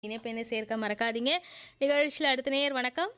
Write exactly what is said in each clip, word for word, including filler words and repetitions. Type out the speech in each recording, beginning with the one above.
இணைப்பெண்ணை சேர்க்க மறக்காதீங்க. நிகழ்ச்சியில் அடுத்த நேயர் வணக்கம்.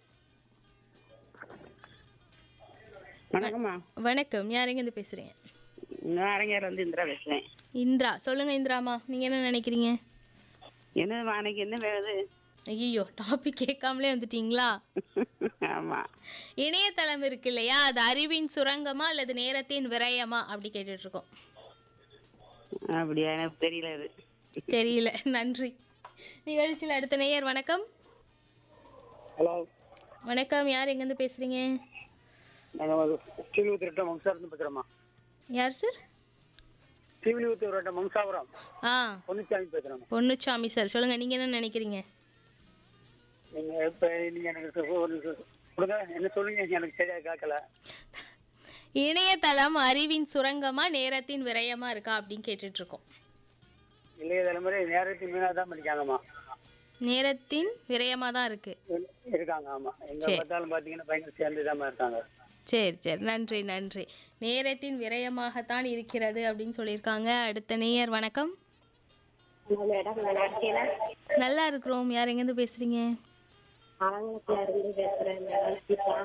வணக்கம்மா. வணக்கம். யார் எங்கேருந்து பேசுறீங்க? நான் அரங்கேற வந்து இந்திரா பேசுறேன். இந்திரா, சொல்லுங்க இந்திராமா, நீங்க என்ன நினைக்கிறீங்க? என்னம்மா அன்னைக்கு என்ன வேணுது? ஐயோ, டாபிக் கேட்காமலே வந்துட்டீங்களா? ஆமா, இணையதளம் இருக்கு இல்லையா, அது அறிவின் சுரங்கமா அல்லது நேரத்தின் விரயமா அப்படி கேட்டுட்டு இருக்கோம். அப்படியா? எனக்கு தெரியல அது. தெரியல. நன்றி. நிகழ்ச்சியில் அடுத்த நேயர் வணக்கம். ஹலோ, வணக்கம். யார் எங்கேருந்து பேசுறீங்க? நாங்கள் ஸ்ரீவில்லிபுத்தூர் மம்சாபுரம் பேசுகிறோம்மா. யார் சார்? ஸ்ரீவில்லிபுத்தூர் மம்சாபுரம் ஆ, பொன்னுச்சாமி பேசுகிறோம்மா. பொன்னுச்சாமி சார், சொல்லுங்க, நீங்க என்ன நினைக்கிறீங்க? நீங்கள் இப்போ நீங்கள் எனக்கு ஒரு கொடுங்க, என்ன சொல்லுங்க, எனக்கு சரியாக கேட்கல. இணையதளம் அறிவின் சுரங்கமா நேரத்தின் விரயமா இருக்கா அப்படின்னு கேட்டுட்டு இருக்கோம். இளைய தலைமுறை நேரத்தில் மீனாக தான் படிக்காங்கம்மா. நேரத்தின் விரயமா தான் இருக்கு. இருக்காங்க. ஆமாம், எங்கே சரி. பார்த்தாலும் பார்த்தீங்கன்னா பயங்கர சேர்ந்து தான் இருக்காங்க. சரி சரி, நன்றி நன்றி. நேரத்தின் விரயமாகத்தான் இருக்கிறது அப்படின்னு சொல்லியிருக்காங்க. அடுத்த நேயர் வணக்கம். மேடம், நல்லா இருக்கீங்களா? நல்லா இருக்கிறோம். யார் எங்கேருந்து பேசுறீங்க? ஆலங்குளத்துல இருந்து பேசுறேன் மேடம். சீதா.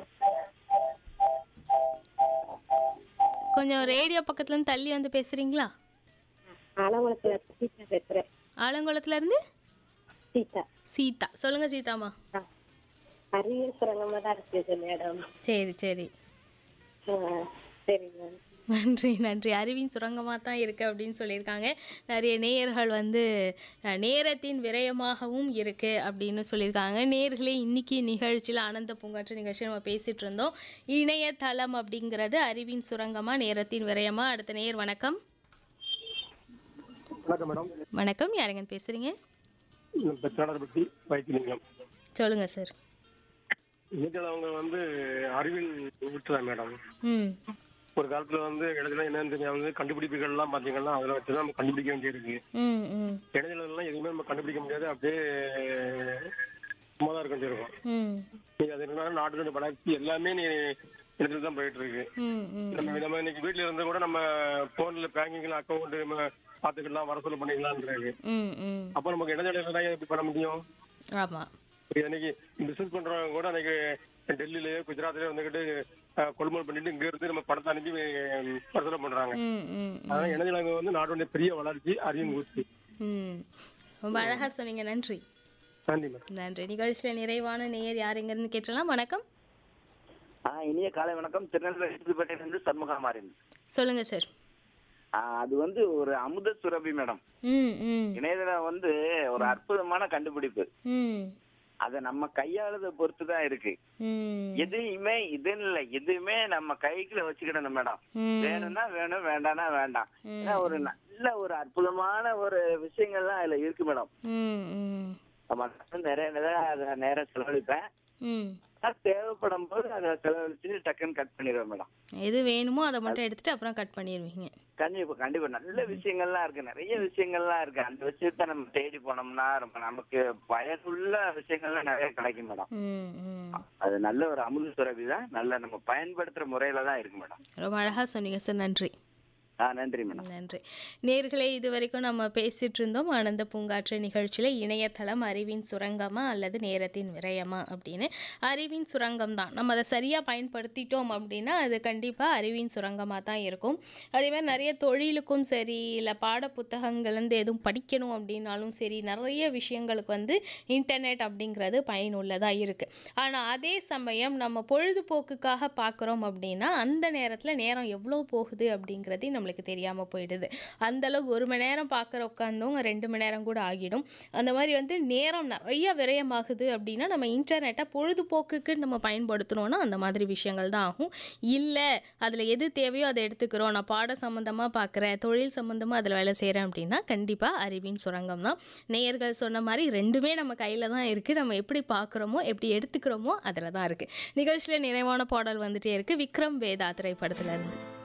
கொஞ்சம் ரேடியோ பக்கத்துல இருந்து தள்ளி வந்து பேசுறீங்களா? ஆலங்குளத்துல இருந்து சீதா பேசுறேன். ஆலங்குளத்துல இருந்து சீதா. சீதா, சொல்லுங்க சீதாமா. ஆ. அறிவியல் சுரங்கமா தான் இருக்குது மேடம். சரி சரி, ஆ, சரி மேம். நன்றி நன்றி. அறிவின் சுரங்கமாக தான் இருக்குது அப்படின்னு சொல்லியிருக்காங்க. நிறைய நேயர்கள் வந்து அஹ், நேரத்தின் விரயமாகவும் இருக்குது அப்படின்னு சொல்லியிருக்காங்க. நேயர்களே, இன்னைக்கு நிகழ்ச்சியில் ஆனந்த பூங்காற்று நிகழ்ச்சி நம்ம பேசிகிட்டு இருந்தோம். இணையதளம் அப்படிங்கிறது அறிவின் சுரங்கமா நேரத்தின் விரயமா? அடுத்த நேயர் வணக்கம். வணக்கம் மேடம். வணக்கம். யாருங்க பேசுகிறீங்க? பெற்றாளர்பட்டி வைத்திலிங்கம். சொல்லுங்கள் சார். இன்னைக்கு அவங்க வந்து அறிவியல் விட்டுதான் மேடம். ம் ஒரு காலத்துல வந்து இடத்துல என்னன்னு தெரியாம கண்டுபிடிப்புகள் எல்லாம் பாத்தீங்கன்னா அதுல வச்சுதான் நம்ம கண்டுபிடிக்க வேண்டியிருக்கு. ம் ம் இடைநிலை எல்லாம் எதுவுமே நம்ம கண்டுபிடிக்க முடியாது, அப்படியே சும்மா தான் இருக்க வேண்டியிருக்கும். ம் நீங்க அது என்னன்னா நாட்டு வளர்ச்சி எல்லாமே நீ இடத்துல தான் போயிட்டு இருக்கு. ம் ம் நம்ம நம்ம இன்னைக்கு வீட்டுல இருந்து கூட நம்ம போன்ல பேங்கிங்ல அக்கௌண்ட் நம்ம பாத்துக்கலாம், வர சொல்ல பண்ணிக்கலாம்ன்றாங்க. ம் ம் அப்ப நமக்கு இடைநிலையில தான் எப்படி பண்ண முடியும்? ஆமாம். இன்னைக்கு பிசினஸ் பண்றவங்க கூட அன்னைக்கு டெல்லியிலயோ குஜராத்லயோ வந்துகிட்டு அஹ், கொள்முதல் பண்ணிட்டு இங்க இருந்து நம்ம பணத்தை அனுப்பி பரிசோதனை பண்றாங்க. ம் ம் அதனால இணையதளம் வந்து நாட்டுடைய பெரிய வளர்ச்சி, அறிவும் ஊசி. ம் ரொம்ப அழகாக சொன்னீங்க. நன்றி நன்றி மேடம். நன்றி. நிகழ்ச்சியில் நிறைவான நேயர் யார் எங்கேருந்து கேட்டலாம். வணக்கம். ஆ, இனிய காலை வணக்கம். திருநெல்வேலியிலிருந்து சண்முகமாரின். சொல்லுங்க சார். அது வந்து ஒரு அமுத சுரபி மேடம். ம் ம் இணையதளம் வந்து ஒரு அற்புதமான கண்டுபிடிப்பு. ம் அதை நம்ம கையாளுதை பொறுத்து தான் இருக்கு. ம் எதையுமே இதுன்னு இல்லை, எதுவுமே நம்ம கைக்குள்ள வச்சுக்கிடணும் மேடம். ம் வேணும்னா வேணும், வேண்டாம்னா வேண்டாம். ம். ஏன்னா ஒரு நல்ல ஒரு அற்புதமான ஒரு விஷயங்கள்லாம் அதுல இருக்கு மேடம். ம் ம் நம்ம நிறைய நேரம் அதை நேரம் செலவழிப்பேன். ம் ஆனா தேவைப்படும் போது அதை செலவழிச்சு டக்குன்னு கட் பண்ணிடுவேன் மேடம். எது வேணுமோ அதை மட்டும் எடுத்துட்டு அப்புறம் கட் பண்ணிடுவீங்க. கண்டிப்பா கண்டிப்பா நல்ல விஷயங்கள்லாம் இருக்கு, நிறைய விஷயங்கள்லாம் இருக்கு. அந்த விஷயத்த நம்ம தேடி போனோம்னா ரொம்ப நமக்கு பயனுள்ள விஷயங்கள்லாம் நிறைய கிடைக்கும் மேடம். ம் ம் அது நல்ல ஒரு அமுத சுரபி தான், நல்ல நம்ம பயன்படுத்துற முறையில தான் இருக்கு மேடம். ரொம்ப அழகாக சொன்னீங்க சார். நன்றி ஆ, நன்றி மேடம். நன்றி. நேர்களே, இது வரைக்கும் நம்ம பேசிட்டு இருந்தோம் ஆனந்த பூங்காற்று நிகழ்ச்சியில் இணையதளம் அறிவின் சுரங்கமா அல்லது நேரத்தின் விரயமா அப்படின்னு. அறிவின் சுரங்கம் தான். நம்ம அதை சரியாக பயன்படுத்திட்டோம் அப்படின்னா அது கண்டிப்பாக அறிவின் சுரங்கமாக தான் இருக்கும். அதே மாதிரி நிறைய தொழிலுக்கும் சரி, இல்லை பாட புத்தகங்கள்லேருந்து எதுவும் படிக்கணும் அப்படின்னாலும் சரி, நிறைய விஷயங்களுக்கு வந்து இன்டர்நெட் அப்படிங்கிறது பயனுள்ளதாக இருக்குது. ஆனால் அதே சமயம் நம்ம பொழுதுபோக்குக்காக பார்க்குறோம் அப்படின்னா அந்த நேரத்தில் நேரம் எவ்வளோ போகுது அப்படிங்கிறது நம்மளுக்கு தெரியாமல் போயிடுது. அந்தளவுக்கு ஒரு மணி நேரம் பார்க்குற உட்காந்தவங்க ரெண்டு மணி நேரம் கூட ஆகிடும். அந்த மாதிரி வந்து நேரம் நிறைய விரயமாகுது அப்படின்னா நம்ம இன்டர்நெட்டை பொழுதுபோக்குக்கு நம்ம பயன்படுத்தணும்னா அந்த மாதிரி விஷயங்கள் தான் ஆகும். இல்லை அதில் எது தேவையோ அதை எடுத்துக்கிறோம், நான் பாட சம்மந்தமாக பார்க்குறேன், தொழில் சம்மந்தமாக அதில் வேலை செய்கிறேன் அப்படின்னா கண்டிப்பாக அறிவின் சுரங்கம் தான். நேயர்கள் சொன்ன மாதிரி ரெண்டுமே நம்ம கையில் தான் இருக்குது. நம்ம எப்படி பார்க்குறோமோ எப்படி எடுத்துக்கிறோமோ அதில் தான் இருக்குது. நிகழ்ச்சியில் நிறைவான பாடல் வந்துட்டே இருக்குது. விக்ரம் வேதா திரைப்படத்தில் இருந்து.